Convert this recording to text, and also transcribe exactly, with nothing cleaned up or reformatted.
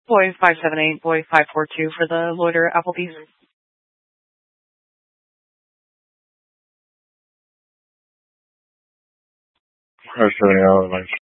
Boy five seven eight, boy five four two for the loiter Applebee's. five seven eight,